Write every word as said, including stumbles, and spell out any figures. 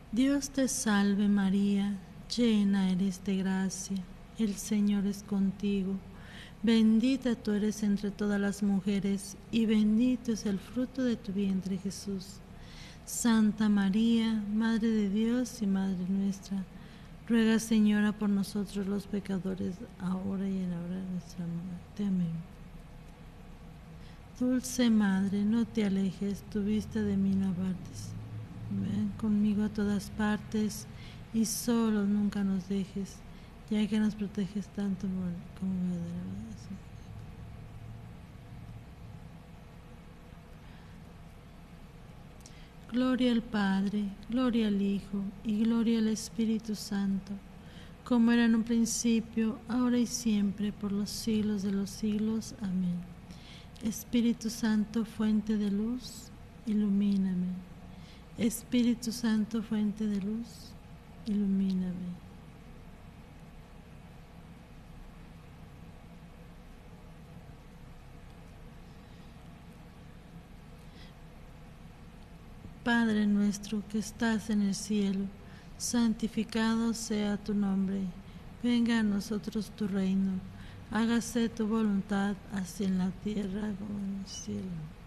Dios te salve María, llena eres de gracia, el Señor es contigo. Bendita tú eres entre todas las mujeres, y bendito es el fruto de tu vientre Jesús. Santa María, Madre de Dios y Madre nuestra, ruega Señora por nosotros los pecadores, ahora y en la hora de nuestra muerte. Amén. Dulce Madre, no te alejes, tu vista de mí no apartes. Ven conmigo a todas partes y solos nunca nos dejes, ya que nos proteges tanto como verdaderamente. Gloria al Padre, gloria al Hijo y gloria al Espíritu Santo, como era en un principio, ahora y siempre, por los siglos de los siglos. Amén. Espíritu Santo, fuente de luz, ilumíname. Espíritu Santo, fuente de luz, ilumíname. Padre nuestro que estás en el cielo, santificado sea tu nombre. Venga a nosotros tu reino. Hágase tu voluntad, así en la tierra como en el cielo.